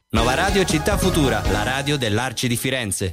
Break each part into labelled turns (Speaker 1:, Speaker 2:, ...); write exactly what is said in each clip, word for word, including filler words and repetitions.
Speaker 1: Nova Radio Città Futura, la radio dell'Arci di Firenze.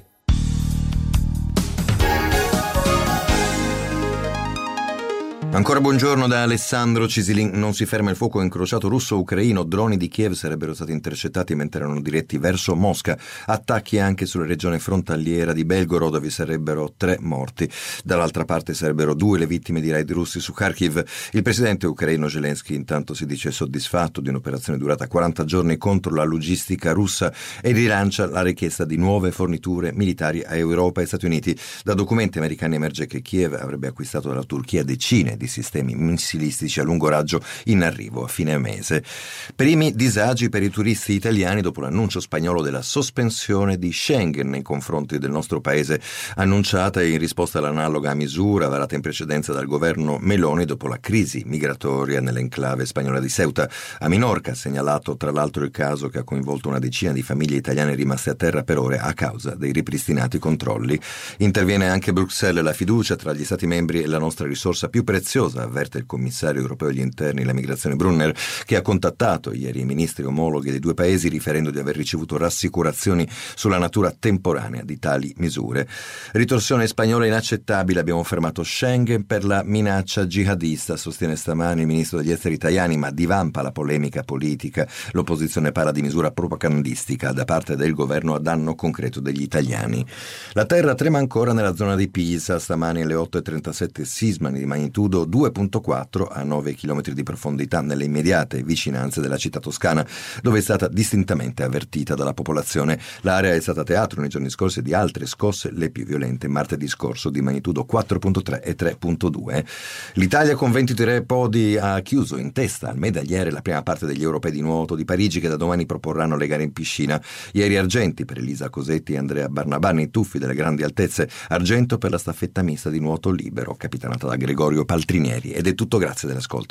Speaker 2: Ancora buongiorno da Alessandro Cisilin. Non si ferma il fuoco incrociato russo-ucraino. Droni di Kiev sarebbero stati intercettati mentre erano diretti verso Mosca. Attacchi anche sulla regione frontaliera di Belgorod, dove sarebbero tre morti. Dall'altra parte sarebbero due le vittime di raid russi su Kharkiv. Il presidente ucraino Zelensky intanto si dice soddisfatto di un'operazione durata quaranta giorni contro la logistica russa e rilancia la richiesta di nuove forniture militari a Europa e Stati Uniti. Da documenti americani emerge che Kiev avrebbe acquistato dalla Turchia decine di sistemi missilistici a lungo raggio in arrivo a fine mese. Primi disagi per i turisti italiani dopo l'annuncio spagnolo della sospensione di Schengen nei confronti del nostro paese, annunciata in risposta all'analoga misura varata in precedenza dal governo Meloni dopo la crisi migratoria nell'enclave spagnola di Ceuta. A Minorca, segnalato tra l'altro il caso che ha coinvolto una decina di famiglie italiane rimaste a terra per ore a causa dei ripristinati controlli. Interviene anche Bruxelles, la fiducia tra gli Stati membri è la nostra risorsa più preziosa, avverte il commissario europeo agli interni e la migrazione Brunner, che ha contattato ieri i ministri omologhi dei due paesi riferendo di aver ricevuto rassicurazioni sulla natura temporanea di tali misure. Ritorsione spagnola inaccettabile, abbiamo fermato Schengen per la minaccia jihadista, sostiene stamani il ministro degli esteri Tajani, ma divampa la polemica politica. L'opposizione parla di misura propagandistica da parte del governo a danno concreto degli italiani. La terra trema ancora nella zona di Pisa, stamani alle otto e trentasette sismani di magnitudo due virgola quattro a nove chilometri di profondità nelle immediate vicinanze della città toscana, dove è stata distintamente avvertita dalla popolazione. L'area è stata teatro nei giorni scorsi di altre scosse, le più violente martedì scorso di magnitudo quattro virgola tre e tre virgola due. L'Italia con ventitré podi ha chiuso in testa al medagliere la prima parte degli europei di nuoto di Parigi, che da domani proporranno le gare in piscina. Ieri argenti per Elisa Cosetti e Andrea Barnabà nei tuffi delle grandi altezze, argento per la staffetta mista di nuoto libero capitanata da Gregorio Paltrinieri. Ed è tutto, grazie dell'ascolto.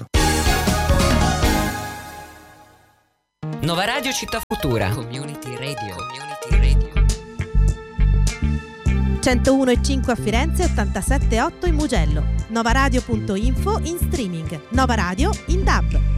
Speaker 3: Nova Radio Città Futura, Community Radio, Community Radio.
Speaker 4: centouno e cinque a Firenze, ottantasette e otto in Mugello. Novaradio punto info in streaming. Nova Radio in D A B.